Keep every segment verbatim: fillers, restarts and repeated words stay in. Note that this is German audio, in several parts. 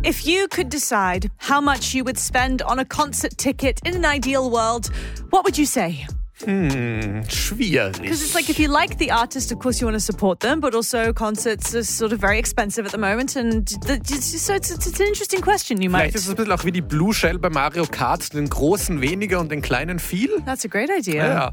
If you could decide how much you would spend on a concert ticket in an ideal world, what would you say? Hm, schwierig. Because it's like if you like the artist, of course you want to support them, but also concerts are sort of very expensive at the moment, and the, so it's, it's, it's an interesting question. You might. Vielleicht ist es ein bisschen auch wie die Blue Shell bei Mario Kart, den großen weniger und den kleinen viel. That's a great idea. Ja.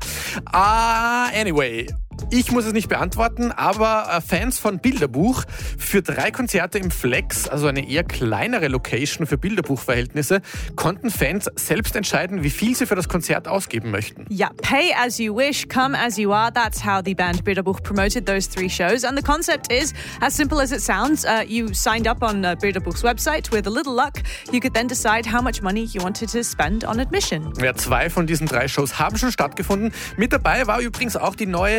Uh, anyway. Ich muss es nicht beantworten, aber äh, Fans von Bilderbuch für drei Konzerte im Flex, also eine eher kleinere Location für Bilderbuchverhältnisse, konnten Fans selbst entscheiden, wie viel sie für das Konzert ausgeben möchten. Yeah, pay as you wish, come as you are. That's how the band Bilderbuch promoted those three shows. And the concept is as simple as it sounds. Uh, you signed up on uh, Bilderbuch's website. With a little luck, you could then decide how much money you wanted to spend on admission. Ja, zwei von diesen drei Shows haben schon stattgefunden. Mit dabei war übrigens auch die neue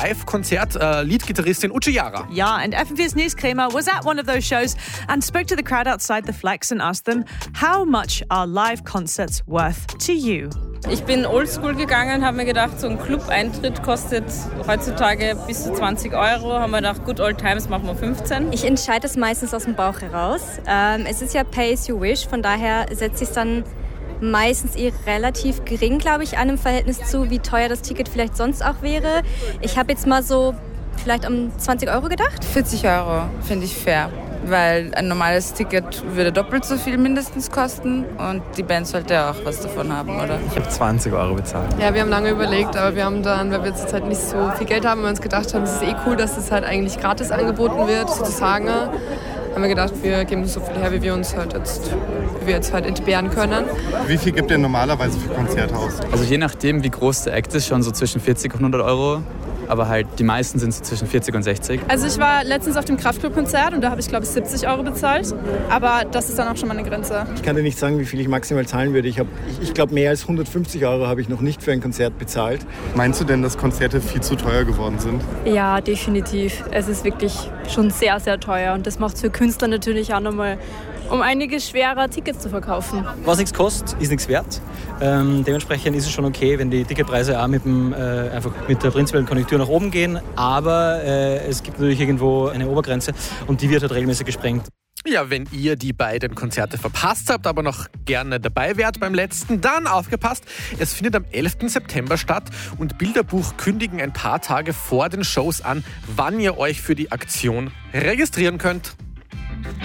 Live-Konzert-Lead-Gitarristin Uche Jara. Yeah, and F M vier's Nils Kremer was at one of those shows and spoke to the crowd outside the Flex and asked them, how much are live concerts worth to you? Ich bin oldschool gegangen, habe mir gedacht, so ein Club-Eintritt kostet heutzutage bis zu zwanzig Euro. Haben wir gedacht, good old times, machen wir fünfzehn. Ich entscheide das meistens aus dem Bauch heraus. Ähm, es ist ja pay as you wish, von daher setze ich es dann meistens eher relativ gering, glaube ich, an im Verhältnis zu, wie teuer das Ticket vielleicht sonst auch wäre. Ich habe jetzt mal so vielleicht um zwanzig Euro gedacht. vierzig Euro finde ich fair, weil ein normales Ticket würde doppelt so viel mindestens kosten und die Band sollte ja auch was davon haben, oder? Ich habe zwanzig Euro bezahlt. Ja, wir haben lange überlegt, aber wir haben dann, weil wir jetzt halt nicht so viel Geld haben, wir uns gedacht haben, es ist eh cool, dass es halt eigentlich gratis angeboten wird, sozusagen. Haben wir gedacht, wir geben so viel her, wie wir uns halt jetzt, wie wir jetzt halt entbehren können. Wie viel gibt ihr normalerweise für Konzerte aus? Also je nachdem, wie groß der Act ist, schon so zwischen vierzig und hundert Euro. Aber halt die meisten sind so zwischen vierzig und sechzig. Also ich war letztens auf dem Kraftklub-Konzert und da habe ich, glaube ich, siebzig Euro bezahlt. Aber das ist dann auch schon mal eine Grenze. Ich kann dir nicht sagen, wie viel ich maximal zahlen würde. Ich, hab, ich, ich glaube, mehr als hundertfünfzig Euro habe ich noch nicht für ein Konzert bezahlt. Meinst du denn, dass Konzerte viel zu teuer geworden sind? Ja, definitiv. Es ist wirklich schon sehr, sehr teuer. Und das macht es für Künstler natürlich auch nochmal um einiges schwerer, Tickets zu verkaufen. Was nichts kostet, ist nichts wert. Ähm, dementsprechend ist es schon okay, wenn die Ticketpreise auch mit, dem, äh, einfach mit der prinzipiellen Konjunktur nach oben gehen. Aber äh, es gibt natürlich irgendwo eine Obergrenze und die wird halt regelmäßig gesprengt. Ja, wenn ihr die beiden Konzerte verpasst habt, aber noch gerne dabei wärt beim letzten, dann aufgepasst. Es findet am elften September statt und Bilderbuch kündigen ein paar Tage vor den Shows an, wann ihr euch für die Aktion registrieren könnt.